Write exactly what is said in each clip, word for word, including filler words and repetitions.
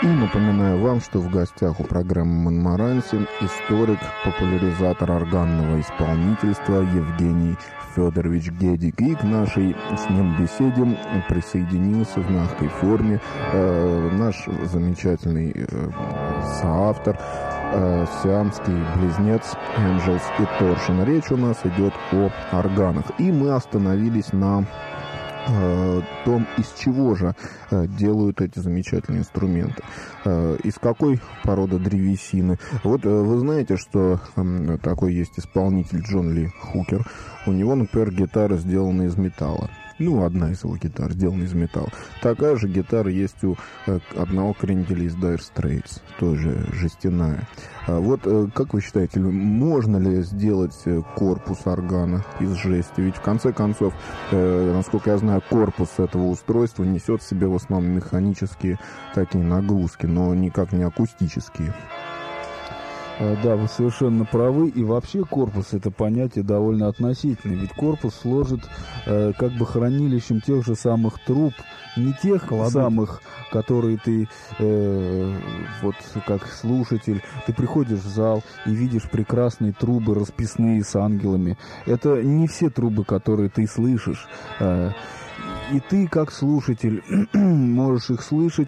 И напоминаю вам, что в гостях у программы «Монмаранси» историк, популяризатор органного исполнительства Евгений Федорович Гедик. И к нашей с ним беседе присоединился в мягкой форме э, наш замечательный э, соавтор, э, сиамский близнец Энджелс и Торшин. Речь у нас идет о органах. И мы остановились на том, из чего же делают эти замечательные инструменты, из какой породы древесины. Вот вы знаете, что такой есть исполнитель Джон Ли Хукер. У него, например, гитара сделана из металла. Ну, одна из его гитар сделана из металла. Такая же гитара есть у одного кренделя из Dire Straits, тоже жестяная. А вот, как вы считаете, можно ли сделать корпус органа из жести? Ведь, в конце концов, насколько я знаю, корпус этого устройства несет в себе в основном механические такие нагрузки, но никак не акустические. Да, вы совершенно правы. И вообще корпус — это понятие довольно относительное. Ведь корпус служит э, как бы хранилищем тех же самых труб, не тех Кладут. самых, которые ты, э, вот как слушатель, ты приходишь в зал и видишь прекрасные трубы расписные с ангелами. Это не все трубы, которые ты слышишь. Э, и ты, как слушатель, можешь их слышать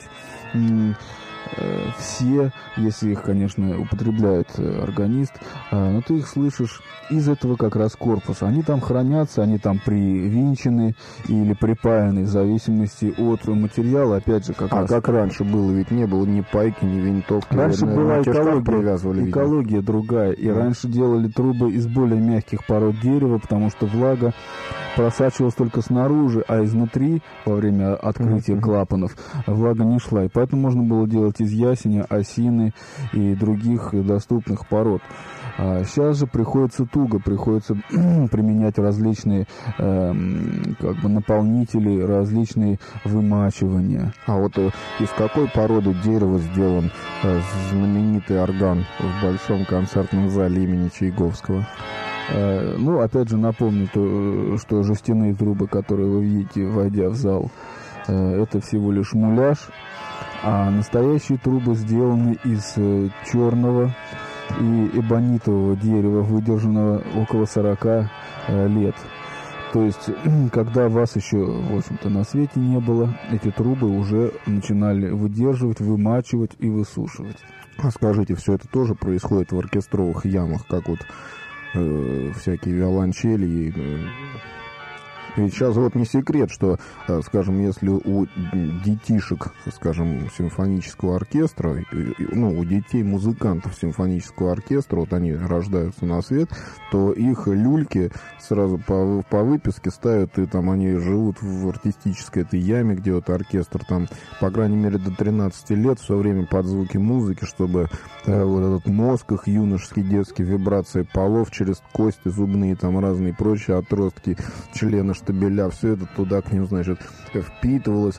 все, если их, конечно, употребляет органист, но ты их слышишь из этого как раз корпуса. Они там хранятся, они там привинчены или припаяны в зависимости от материала, опять же, как а раз. А как раньше было? Ведь не было ни пайки, ни винтовки. Раньше была экология, экология другая, и да. раньше делали трубы из более мягких пород дерева, потому что влага просачивалась только снаружи, а изнутри, во время открытия mm-hmm. клапанов, влага не шла. И поэтому можно было делать из ясеня, осины и других доступных пород. А сейчас же приходится туго, приходится применять различные э, как бы наполнители, различные вымачивания. А вот э, из какой породы дерева сделан э, знаменитый орган в Большом концертном зале имени Чайковского? Э, ну, опять же, напомню, то, что жестяные трубы, которые вы видите, войдя в зал, э, это всего лишь муляж, а настоящие трубы сделаны из э, черного и эбонитового дерева, выдержанного около сорока э, лет. То есть, когда вас еще, в общем-то, на свете не было, эти трубы уже начинали выдерживать, вымачивать и высушивать. А скажите, все это тоже происходит в оркестровых ямах, как вот э, всякие виолончели и... Э, Ведь сейчас вот не секрет, что, скажем, если у детишек, скажем, симфонического оркестра, ну, у детей музыкантов симфонического оркестра, вот они рождаются на свет, то их люльки сразу по, по выписке ставят, и там они живут в артистической этой яме, где вот оркестр там, по крайней мере, до тринадцати лет, все время под звуки музыки, чтобы э, вот этот мозг их юношеский, детский, вибрации полов через кости, зубные, там разные прочие отростки, члены штабеля, все это туда к ним, значит, впитывалось.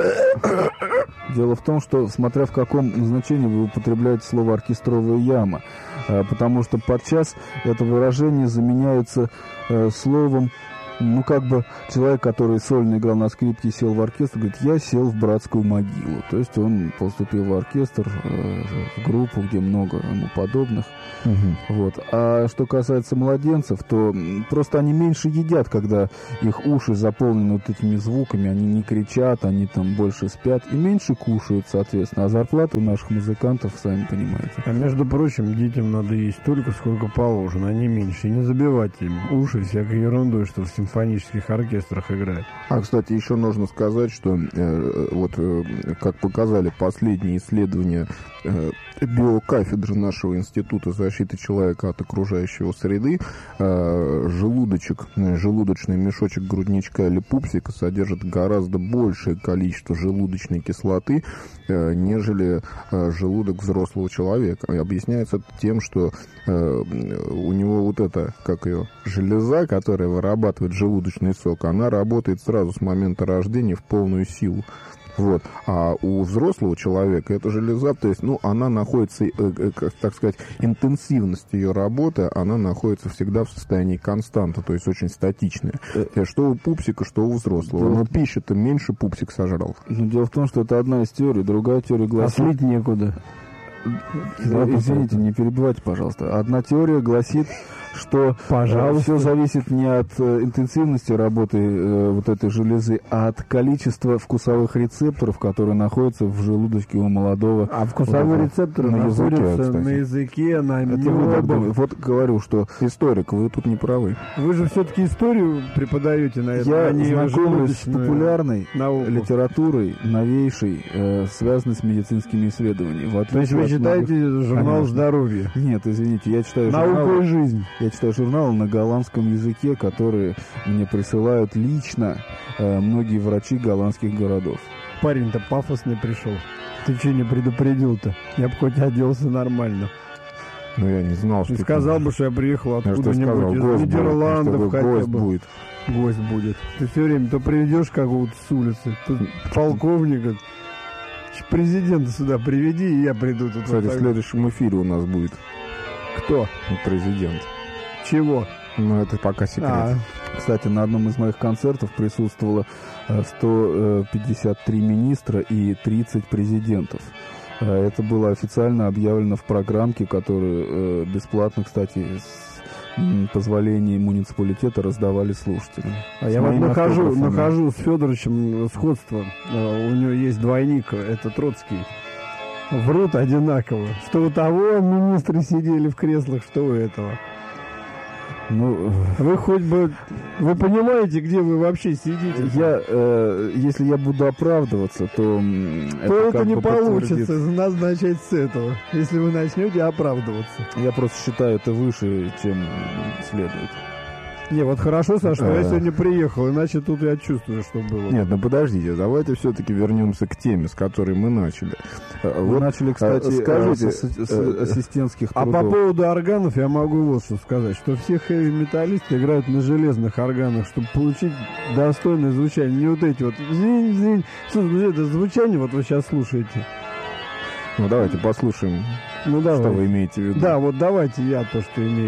Дело в том, что, смотря в каком значении вы употребляете слово «оркестровая яма», потому что подчас это выражение заменяется э, словом, ну, как бы человек, который сольно играл на скрипке и сел в оркестр, говорит, я сел в братскую могилу. То есть он поступил в оркестр, э, в группу, где много ему подобных. Угу. Вот. А что касается младенцев, то просто они меньше едят, когда их уши заполнены вот этими звуками, они не кричат, они там больше спят и меньше кушают, соответственно. А зарплаты у наших музыкантов, сами понимаете. А между прочим, детям надо есть столько, сколько положено, а не меньше. И не забивать им уши всякой ерундой, что в симфонических оркестрах играет. А, кстати, еще нужно сказать, что э, вот э, как показали последние исследования э, биокафедры нашего Института защиты человека от окружающего среды, э, желудочек, желудочный мешочек грудничка или пупсика содержит гораздо большее количество желудочной кислоты, э, нежели э, желудок взрослого человека. И объясняется это тем, что э, у него вот эта, как ее, железа, которая вырабатывает желудочный сок, она работает сразу с момента рождения в полную силу. Вот. А у взрослого человека эта железа, то есть, ну, она находится, э, э, как, так сказать, интенсивность ее работы, она находится всегда в состоянии константа, то есть очень статичная. Э, что у пупсика, что у взрослого. Но пищи-то меньше пупсик сожрал. Ну, дело в том, что это одна из теорий. Другая теория гласит... А слить некуда. Извините, не перебивайте, пожалуйста. Одна теория гласит, что Пожалуйста. все зависит не от э, интенсивности работы э, вот этой железы, а от количества вкусовых рецепторов, которые находятся в желудочке у молодого. А вкусовые вот, рецепторы на языке, находятся кстати. на языке, на Это вы так небе. думаете. Вот говорю, что Историк, вы тут не правы. Вы же все-таки историю преподаете на это, я а не знакомлюсь с желудочную популярной науку. литературой, новейшей, э, связанной с медицинскими исследованиями. В То есть вы отличие от читаете многих- журнал Конечно. «Здоровье»? Нет, извините, я читаю «Наука журналы, и жизнь». я читаю журналы на голландском языке, которые мне присылают лично э, многие врачи голландских городов. Парень-то пафосный пришел. Ты что не предупредил-то? Я бы хоть оделся нормально. Но я не знал, что... Ты сказал бы, что я приехал Я что сказал, откуда-нибудь из гость будет, Нидерландов чтобы хотя гость бы. будет. Гость будет. Ты все время то приведешь какого-то с улицы, то полковника. Президента сюда приведи, и я приду тут. Кстати, вот в так. следующем эфире у нас будет Кто? президент. Чего? Но это пока секрет. А, Кстати, на одном из моих концертов присутствовало э, сто пятьдесят три министра и тридцать президентов. Э, Это было официально объявлено в программке, которую э, бесплатно, кстати, с м, позволения муниципалитета раздавали слушателям. а С я вот моими нахожу, автографами. нахожу с Федоровичем сходство. Э, У него есть двойник, это Троцкий. Врут одинаково. Что у того министры сидели в креслах, что у этого. Ну, Вы хоть бы... Вы понимаете, где вы вообще сидите? я, э, если я буду оправдываться, то м, То это, как не бы получится подтвердит. назначать с этого, если вы начнете оправдываться. Я просто считаю это выше, чем следует. Не, вот хорошо, Саша, что я А. сегодня приехал, иначе тут я чувствую, что было. Нет, ну подождите, давайте все-таки вернемся к теме, с которой мы начали. Э, Вы вот, начали, кстати, э, скажите, э, с, с- с э, ассистентских А трудов. по поводу органов я могу вот что сказать, что все хэви-металлисты играют на железных органах, чтобы получить достойное звучание. Не вот эти вот зинь-зинь. Слушай, это звучание вот вы сейчас слушаете. Ну давайте послушаем, Ну что давай. вы имеете в виду. Да, вот давайте я то, что имею.